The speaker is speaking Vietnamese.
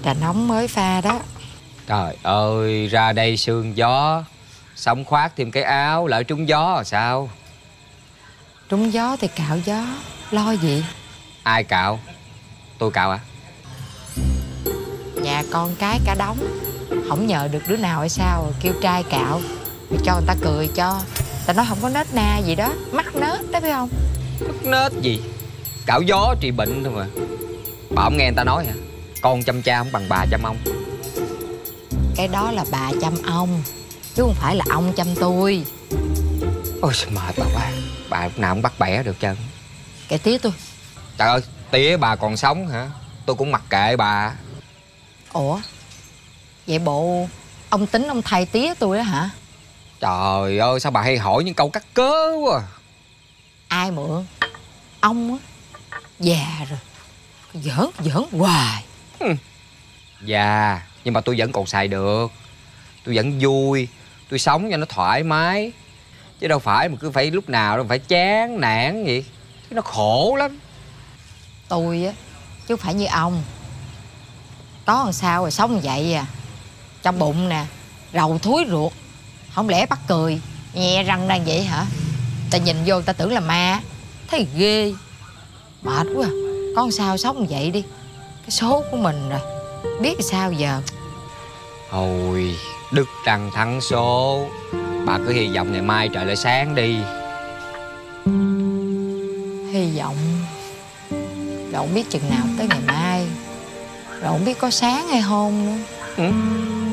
Trà nóng mới pha đó. Trời ơi, ra đây sương gió, sống khoác thêm cái áo, lỡ trúng gió là sao? Trúng gió thì cạo gió, lo gì. Ai cạo? Tôi cạo à? Nhà con cái cả đống, không nhờ được đứa nào hay sao kêu trai cạo, rồi cho người ta cười cho. Ta nói không có nết na gì đó, mắc nết đó phải không? Mất nết gì? Cạo gió trị bệnh thôi mà. Bà không nghe người ta nói hả? Con chăm cha không bằng bà chăm ông. Cái đó là bà chăm ông, chứ không phải là ông chăm tôi. Ôi sao mệt bà quá. Bà lúc nào cũng bắt bẻ được trơn. Kệ tía tôi. Trời ơi, tía bà còn sống hả? Tôi cũng mặc kệ bà. Ủa, vậy bộ ông tính ông thay tía tôi đó hả? Trời ơi, sao bà hay hỏi những câu cắt cớ quá. Ai mượn? Ông á, già rồi, giỡn hoài. Dạ, nhưng mà tôi vẫn còn xài được. Tôi vẫn vui. Tôi sống cho nó thoải mái. Chứ đâu phải mà cứ phải lúc nào đâu phải chán nản vậy. Chứ nó khổ lắm. Tôi á, chứ không phải như ông. Có làm sao rồi sống vậy à. Trong bụng nè, rầu thúi ruột. Không lẽ bắt cười nhè răng ra vậy hả? Ta nhìn vô ta tưởng là ma. Thấy ghê. Mệt quá à. Có làm sao sống vậy đi. Cái số của mình rồi, biết sao giờ. Thôi, đức trăng thắng số. Bà cứ hy vọng ngày mai trời lại sáng đi. Hy vọng. Rồi không biết chừng nào tới ngày mai. Rồi không biết có sáng hay không nữa. Ừ.